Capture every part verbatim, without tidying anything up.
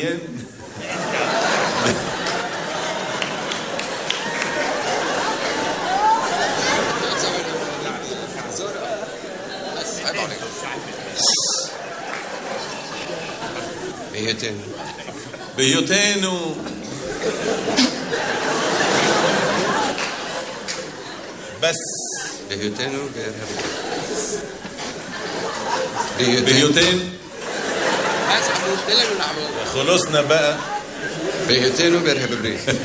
מעניין. בהיותנו. בהיותנו. בס. בהיותנו בארה"ב. בהיותנו. بس قلت لك نعمل. خلصنا بقى. בהיותנו בארה"ב.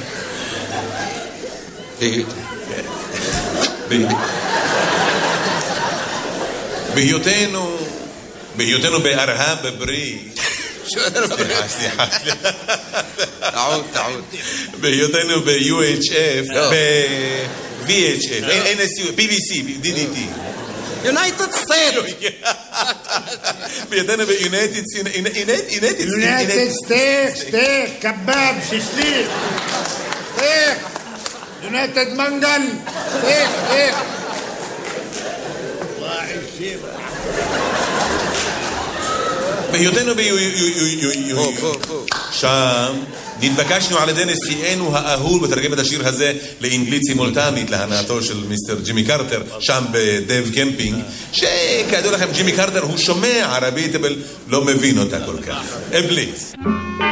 בהיותנו. בהיותנו בארה"ב ברית. شو أنا סליחה, סליחה. تعود تعود. בהיותנו ב-יו אייץ' אף, ב-וי אייץ' אף, אין אס יו, בי בי סי, די די טי. United States. בהיותנו ב-United States. United States, steak, kebab, shishlik, steak, United Mangal, steak, steak. בהיותנו ב... שם נתבקשנו על ידי נשיאנו האהוב בתרגם את השיר הזה לאנגלית סימולטנית להנאתו של מיסטר ג'ימי קרטר שם בדייב קמפינג, שכידוע לכם ג'ימי קרטר הוא שומע ערבית אבל לא מבין אותה כל כך. פליז.